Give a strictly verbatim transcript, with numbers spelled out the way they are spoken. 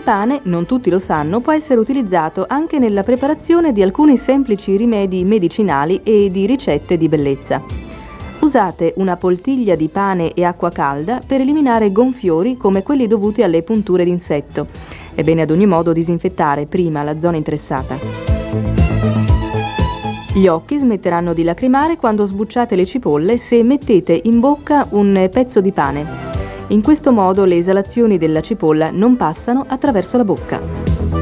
pane, non tutti lo sanno, può essere utilizzato anche nella preparazione di alcuni semplici rimedi medicinali e di ricette di bellezza. Usate una poltiglia di pane e acqua calda per eliminare gonfiori come quelli dovuti alle punture d'insetto. È bene ad ogni modo disinfettare prima la zona interessata. Gli occhi smetteranno di lacrimare quando sbucciate le cipolle se mettete in bocca un pezzo di pane. In questo modo le esalazioni della cipolla non passano attraverso la bocca.